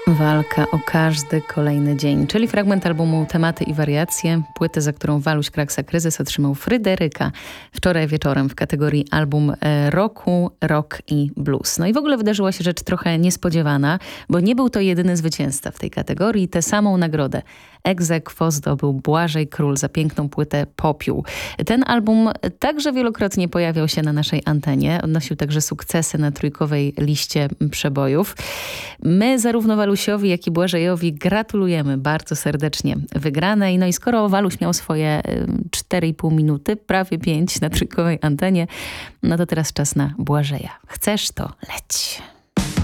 Walka o każdy kolejny dzień, czyli fragment albumu Tematy i wariacje, płytę, za którą Waluś Kraksa Kryzys otrzymał Fryderyka wczoraj wieczorem w kategorii album roku, rock i blues. No i w ogóle wydarzyła się rzecz trochę niespodziewana, bo nie był to jedyny zwycięzca w tej kategorii. Tę samą nagrodę ex aequo zdobył Błażej Król za piękną płytę Popiół. Ten album także wielokrotnie pojawiał się na naszej antenie. Odnosił także sukcesy na trójkowej liście przebojów. My zarówno Walusiowi, jak i Błażejowi gratulujemy bardzo serdecznie wygranej. No i skoro Waluś miał swoje 4,5 minuty, prawie 5 na trójkowej antenie, no to teraz czas na Błażeja. Chcesz, to leć.